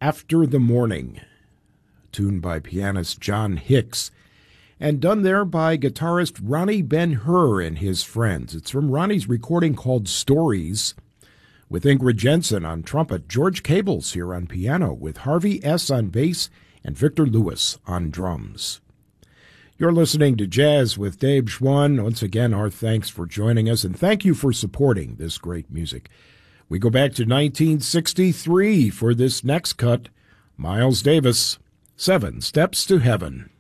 After the Morning, tuned by pianist John Hicks, and done there by guitarist Ronnie Ben-Hur and his friends. It's from Ronnie's recording called Stories, with Ingrid Jensen on trumpet, George Cables here on piano, with Harvey S. on bass, and Victor Lewis on drums. You're listening to Jazz with Dave Schwann. Once again, our thanks for joining us, and thank you for supporting this great music. We go back to 1963 for this next cut, Miles Davis, 7 Steps to Heaven.